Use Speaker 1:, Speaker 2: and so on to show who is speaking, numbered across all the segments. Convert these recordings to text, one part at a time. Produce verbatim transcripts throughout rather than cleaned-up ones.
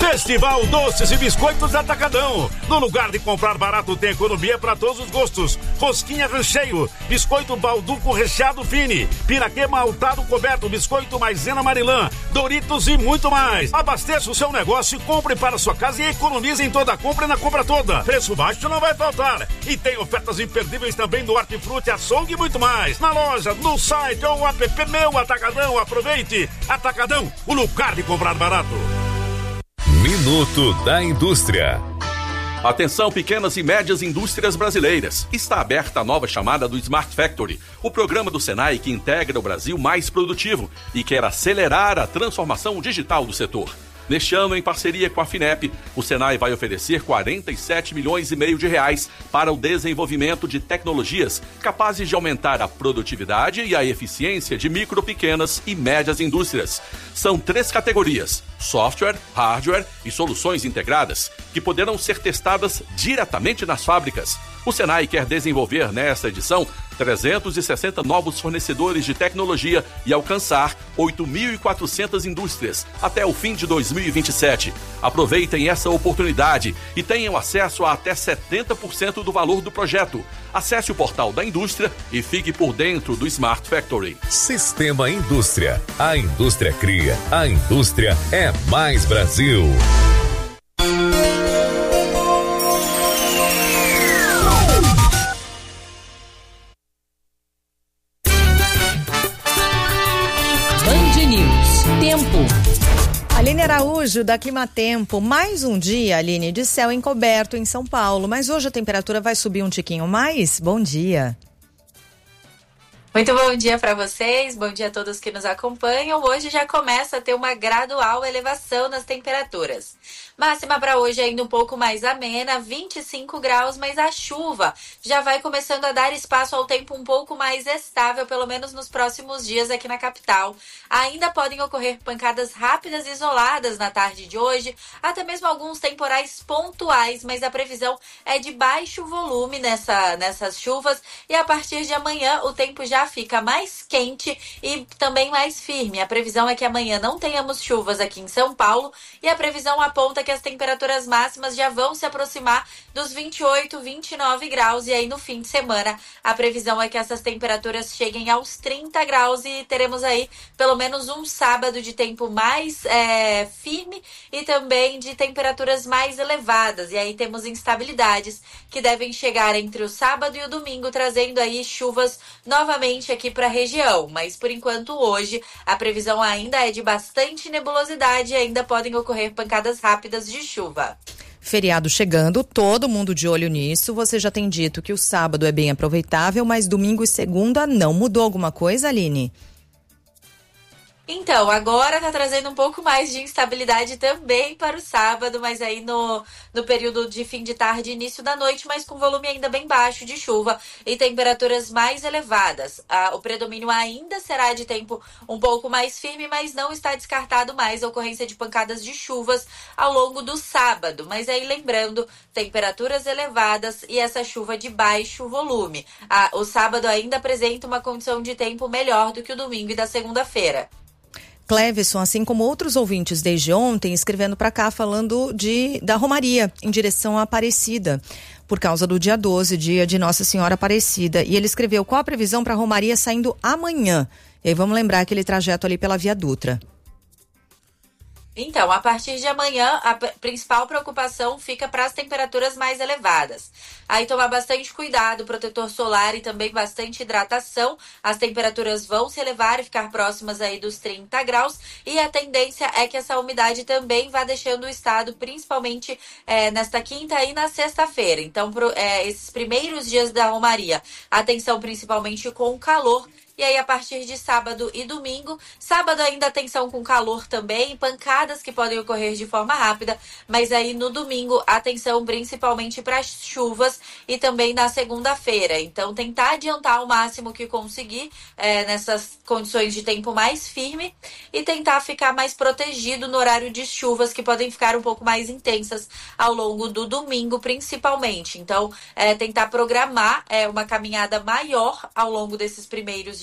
Speaker 1: Festival Doces e Biscoitos Atacadão. No lugar de comprar barato, tem economia para todos os gostos. Rosquinha recheio, biscoito balduco recheado fine, piraquê maltado coberto, biscoito maisena marilã, Doritos e muito mais. Abasteça o seu negócio e compre para sua casa e economize em toda a compra e na compra toda. Preço baixo não vai faltar. E tem ofertas imperdíveis também do Hortifruti, açougue e muito mais. Na loja, no site ou app Meu Atacadão. Aproveite. Atacadão, o lugar de comprar barato.
Speaker 2: Minuto da Indústria.
Speaker 3: Atenção, pequenas e médias indústrias brasileiras. Está aberta a nova chamada do Smart Factory, o programa do Senai que integra o Brasil mais produtivo e quer acelerar a transformação digital do setor. Neste ano, em parceria com a Finep, o Senai vai oferecer quarenta e sete milhões e meio de reais para o desenvolvimento de tecnologias capazes de aumentar a produtividade e a eficiência de micro, pequenas e médias indústrias. São três categorias: software, hardware e soluções integradas, que poderão ser testadas diretamente nas fábricas. O Senai quer desenvolver nesta edição trezentos e sessenta novos fornecedores de tecnologia e alcançar oito mil e quatrocentas indústrias até o fim de dois mil e vinte e sete. Aproveitem essa oportunidade e tenham acesso a até setenta por cento do valor do projeto. Acesse o portal da indústria e fique por dentro do Smart Factory.
Speaker 2: Sistema Indústria. A indústria cria, a indústria é mais Brasil.
Speaker 4: Aline Araújo, da Climatempo. Mais um dia, Aline, de céu encoberto em São Paulo, mas hoje a temperatura vai subir um tiquinho mais? Bom dia.
Speaker 5: Muito bom dia para vocês, bom dia a todos que nos acompanham. Hoje já começa a ter uma gradual elevação nas temperaturas. Máxima para hoje ainda um pouco mais amena, vinte e cinco graus, mas a chuva já vai começando a dar espaço ao tempo um pouco mais estável, pelo menos nos próximos dias aqui na capital. Ainda podem ocorrer pancadas rápidas e isoladas na tarde de hoje, até mesmo alguns temporais pontuais, mas a previsão é de baixo volume nessa, nessas chuvas, e a partir de amanhã o tempo já fica mais quente e também mais firme. A previsão é que amanhã não tenhamos chuvas aqui em São Paulo, e a previsão aponta que as temperaturas máximas já vão se aproximar dos vinte e oito, vinte e nove graus, e aí no fim de semana a previsão é que essas temperaturas cheguem aos trinta graus e teremos aí pelo menos um sábado de tempo mais é, firme e também de temperaturas mais elevadas, e aí temos instabilidades que devem chegar entre o sábado e o domingo, trazendo aí chuvas novamente aqui para a região, mas por enquanto hoje a previsão ainda é de bastante nebulosidade e ainda podem ocorrer pancadas rápidas de chuva.
Speaker 4: Feriado chegando, todo mundo de olho nisso. Você já tem dito que o sábado é bem aproveitável, mas domingo e segunda não mudou alguma coisa, Aline?
Speaker 5: Então, agora tá trazendo um pouco mais de instabilidade também para o sábado, mas aí no, no período de fim de tarde e início da noite, mas com volume ainda bem baixo de chuva e temperaturas mais elevadas. Ah, o predomínio ainda será de tempo um pouco mais firme, mas não está descartado mais a ocorrência de pancadas de chuvas ao longo do sábado. Mas aí lembrando, temperaturas elevadas e essa chuva de baixo volume. Ah, o sábado ainda apresenta uma condição de tempo melhor do que o domingo e da segunda-feira.
Speaker 4: Cleveson, assim como outros ouvintes desde ontem, escrevendo para cá falando de, da Romaria em direção à Aparecida, por causa do dia doze, dia de Nossa Senhora Aparecida. E ele escreveu qual a previsão para a Romaria saindo amanhã. E aí vamos lembrar aquele trajeto ali pela Via Dutra.
Speaker 5: Então, a partir de amanhã, a principal preocupação fica para as temperaturas mais elevadas. Aí tomar bastante cuidado, protetor solar e também bastante hidratação. As temperaturas vão se elevar e ficar próximas aí dos trinta graus. E a tendência é que essa umidade também vá deixando o estado, principalmente é, nesta quinta e na sexta-feira. Então, pro, é, esses primeiros dias da Romaria, atenção principalmente com o calor. E aí, a partir de sábado e domingo, sábado ainda atenção com calor também, pancadas que podem ocorrer de forma rápida, mas aí no domingo, atenção principalmente para as chuvas e também na segunda-feira. Então, tentar adiantar o máximo que conseguir é, nessas condições de tempo mais firme e tentar ficar mais protegido no horário de chuvas que podem ficar um pouco mais intensas ao longo do domingo, principalmente. Então, é, tentar programar é, uma caminhada maior ao longo desses primeiros dias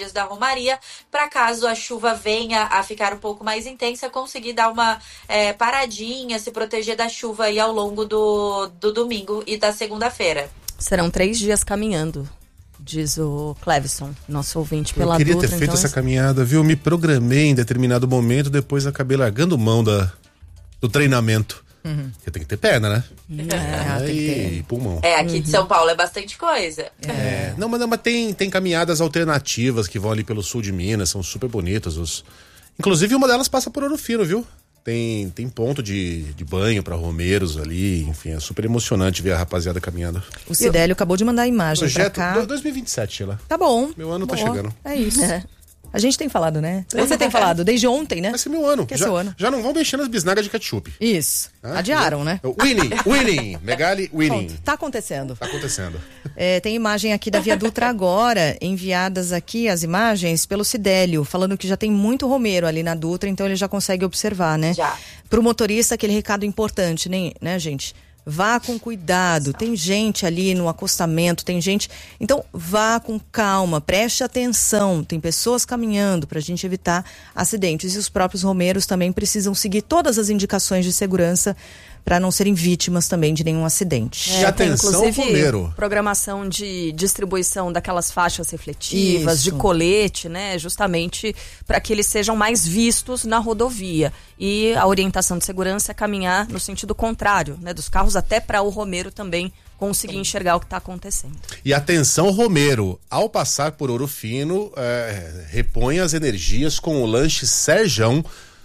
Speaker 5: margens da Romaria, para caso a chuva venha a ficar um pouco mais intensa, conseguir dar uma é, paradinha, se proteger da chuva aí ao longo do, do domingo e da segunda-feira.
Speaker 4: Serão três dias caminhando, diz o Clevison, nosso ouvinte pela Dutra.
Speaker 6: Eu queria ter feito
Speaker 4: então
Speaker 6: essa
Speaker 4: esse...
Speaker 6: caminhada, viu? Me programei em determinado momento, depois acabei largando mão da, do treinamento. Uhum. Porque tem que ter perna, né?
Speaker 4: É,
Speaker 6: é,
Speaker 4: tem que ter.
Speaker 6: E pulmão.
Speaker 5: É, aqui uhum. de São Paulo é bastante coisa.
Speaker 6: É. É. Não, mas, não, mas tem, tem caminhadas alternativas que vão ali pelo sul de Minas, são super bonitas. Os... Inclusive uma delas passa por Ouro Fino, viu? Tem, tem ponto de, de banho para romeiros ali, enfim, é super emocionante ver a rapaziada caminhando.
Speaker 4: O Cidélio Eu... acabou de mandar a imagem
Speaker 6: Projeto
Speaker 4: pra cá.
Speaker 6: dois mil e vinte e sete, Sheila.
Speaker 4: Tá bom.
Speaker 6: Meu ano
Speaker 4: Boa.
Speaker 6: tá chegando.
Speaker 4: É isso. É. A gente tem falado, né? Você tem falado desde ontem, né?
Speaker 6: Vai ser meu ano.
Speaker 4: Que é
Speaker 6: já,
Speaker 4: seu ano.
Speaker 6: Já não vão mexer nas bisnagas de ketchup.
Speaker 4: Isso. Ah, Adiaram, já. né?
Speaker 6: Winning, winning. Megali, winning.
Speaker 4: Pronto, tá acontecendo.
Speaker 6: Tá acontecendo.
Speaker 4: É, tem imagem aqui da Via Dutra agora, enviadas aqui as imagens pelo Cidélio, falando que já tem muito romeiro ali na Dutra, então ele já consegue observar, né?
Speaker 5: Já.
Speaker 4: Pro motorista, aquele recado importante, né, né gente? Vá com cuidado, tem gente ali no acostamento, tem gente... Então, vá com calma, preste atenção, tem pessoas caminhando para a gente evitar acidentes. E os próprios romeiros também precisam seguir todas as indicações de segurança para não serem vítimas também de nenhum acidente.
Speaker 6: É, e atenção,
Speaker 7: tem, inclusive,
Speaker 6: romeiro.
Speaker 7: Programação de distribuição daquelas faixas refletivas, Isso. de colete, né? Justamente para que eles sejam mais vistos na rodovia. E a orientação de segurança é caminhar no sentido contrário, né? Dos carros até para o romeiro também conseguir Sim. enxergar o que está acontecendo.
Speaker 6: E atenção, romeiro, ao passar por Ouro Fino, é, repõe as energias com o lanche Serjão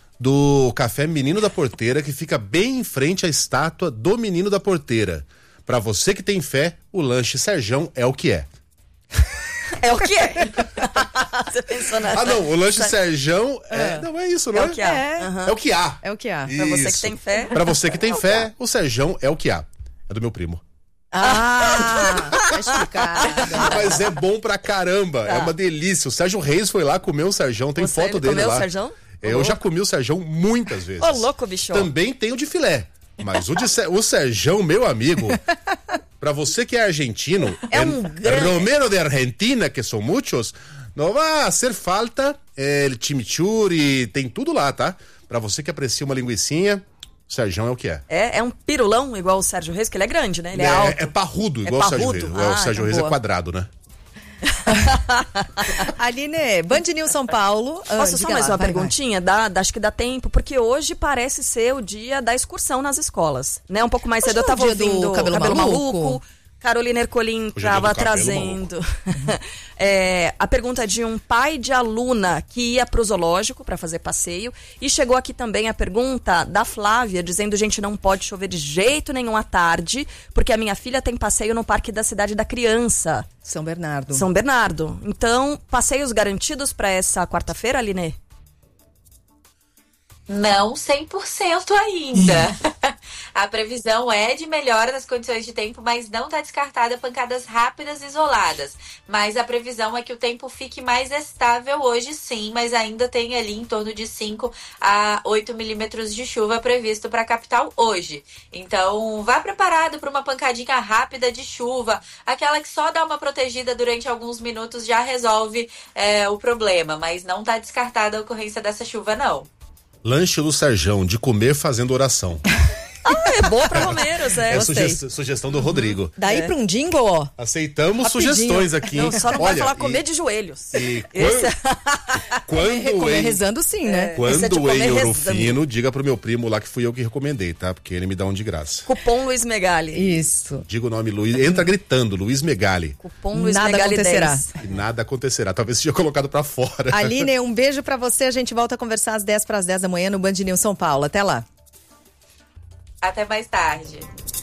Speaker 6: do Café Menino da Porteira, que fica bem em frente à estátua do Menino da Porteira. Para você que tem fé, o lanche Serjão é o que é.
Speaker 7: É o que é. Você pensou nessa...
Speaker 6: Ah, não, o lanche Serjão é... é... Não, é isso, não é?
Speaker 7: É o que há.
Speaker 4: É,
Speaker 7: uhum.
Speaker 6: é o que há.
Speaker 4: É o que há.
Speaker 7: Pra você que tem fé.
Speaker 6: Pra você que tem fé, o Serjão é o que há. É do meu primo.
Speaker 4: Ah, tá explicado.
Speaker 6: Mas é bom pra caramba,
Speaker 7: Tá.
Speaker 6: é uma delícia. O Sérgio Reis foi lá comer o Serjão, tem
Speaker 7: Você,
Speaker 6: foto
Speaker 7: ele
Speaker 6: dele
Speaker 7: comeu
Speaker 6: lá.
Speaker 7: o Serjão?
Speaker 6: Eu já comi o Serjão muitas vezes.
Speaker 7: Ô, louco, bicho.
Speaker 6: Também tem o de filé. Mas o, de, o Serjão, meu amigo, pra você que é argentino,
Speaker 7: É um grande-
Speaker 6: Romero de Argentina, que são muitos, não vai hacer falta el chimichurri, tem tudo lá, tá? Pra você que aprecia uma linguicinha, o Serjão é o que é.
Speaker 7: É, é um pirulão igual o Sérgio Reis, que ele é grande, né? Ele é, alto.
Speaker 6: É, é parrudo,
Speaker 7: É
Speaker 6: igual o Sérgio
Speaker 7: parrudo?
Speaker 6: Reis.
Speaker 7: Ah,
Speaker 6: o Sérgio
Speaker 7: então
Speaker 6: Reis é
Speaker 7: boa.
Speaker 6: quadrado, né?
Speaker 4: Aline, Band News São Paulo. Ah,
Speaker 7: Posso
Speaker 4: diga
Speaker 7: só mais
Speaker 4: lá,
Speaker 7: uma
Speaker 4: vai,
Speaker 7: perguntinha? Dá, dá- acho que dá tempo, porque hoje parece ser o dia da excursão nas escolas, né? Um pouco mais
Speaker 4: Hoje
Speaker 7: cedo eu
Speaker 4: é o
Speaker 7: tava
Speaker 4: dia do
Speaker 7: ouvindo
Speaker 4: Cabelo Maluco.
Speaker 7: Carolina Ercolim
Speaker 6: Hoje é dia
Speaker 7: estava
Speaker 6: do cabelo
Speaker 7: trazendo é, a pergunta de um pai de aluna que ia pro zoológico para fazer passeio, e chegou aqui também a pergunta da Flávia dizendo: gente, não pode chover de jeito nenhum à tarde, porque a minha filha tem passeio no Parque da Cidade da Criança,
Speaker 4: São Bernardo.
Speaker 7: São Bernardo. Então, passeios garantidos para essa quarta-feira, Aline?
Speaker 5: Não cem por cento ainda. A previsão é de melhora das condições de tempo, mas não está descartada pancadas rápidas e isoladas. Mas a previsão é que o tempo fique mais estável hoje, sim, mas ainda tem ali em torno de cinco a oito milímetros de chuva previsto para a capital hoje. Então, vá preparado para uma pancadinha rápida de chuva, aquela que só dá uma protegida durante alguns minutos já resolve é, o problema, mas não está descartada a ocorrência dessa chuva, não.
Speaker 6: Lanche do Serjão, de comer fazendo oração.
Speaker 7: Ah, é boa para Romeiros, é.
Speaker 6: É
Speaker 7: Gostei.
Speaker 6: sugestão, sugestão do Rodrigo.
Speaker 4: Daí
Speaker 7: É.
Speaker 4: pra um jingle, ó.
Speaker 6: Aceitamos
Speaker 4: Rapidinho.
Speaker 6: sugestões aqui.
Speaker 7: Não, só não
Speaker 6: Olha,
Speaker 7: vai falar
Speaker 6: e-
Speaker 7: comer de joelhos.
Speaker 6: E
Speaker 7: Esse é-
Speaker 6: quando,
Speaker 4: Comer
Speaker 6: em,
Speaker 4: rezando sim, né?
Speaker 6: quando
Speaker 7: Esse é de
Speaker 6: em
Speaker 7: comer
Speaker 6: Ouro
Speaker 7: rezando.
Speaker 6: Fino, diga pro meu primo lá que fui eu que recomendei, tá? Porque ele me dá um de graça.
Speaker 7: Cupom Luiz Megali.
Speaker 4: Isso.
Speaker 6: Diga o nome Luiz, entra gritando, Luiz Megali.
Speaker 7: Cupom Luiz
Speaker 4: Nada
Speaker 7: Megali
Speaker 4: acontecerá.
Speaker 7: dez.
Speaker 6: E nada acontecerá. Talvez seja colocado pra fora.
Speaker 4: Aline, um beijo pra você. A gente volta a conversar às dez para as dez da manhã no Band News São Paulo. Até lá.
Speaker 5: Até mais tarde.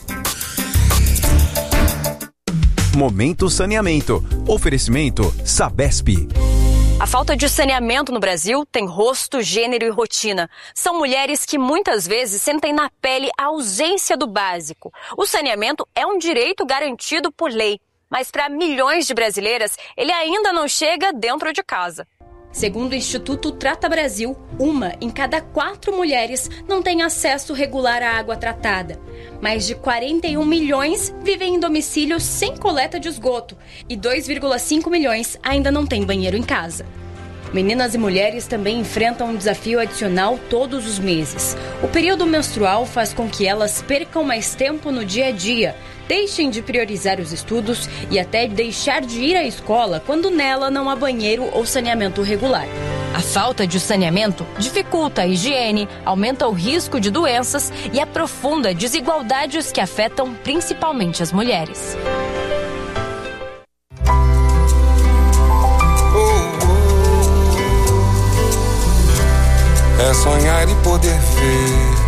Speaker 8: Momento Saneamento. Oferecimento Sabesp.
Speaker 9: A falta de saneamento no Brasil tem rosto, gênero e rotina. São mulheres que muitas vezes sentem na pele a ausência do básico. O saneamento é um direito garantido por lei, mas para milhões de brasileiras ele ainda não chega dentro de casa.
Speaker 10: Segundo o Instituto Trata Brasil, uma em cada quatro mulheres não tem acesso regular à água tratada. Mais de quarenta e um milhões vivem em domicílios sem coleta de esgoto e dois vírgula cinco milhões ainda não têm banheiro em casa. Meninas e mulheres também enfrentam um desafio adicional todos os meses. O período menstrual faz com que elas percam mais tempo no dia a dia, deixem de priorizar os estudos e até deixar de ir à escola quando nela não há banheiro ou saneamento regular. A falta de saneamento dificulta a higiene, aumenta o risco de doenças e aprofunda desigualdades que afetam principalmente as mulheres.
Speaker 11: É sonhar e poder ver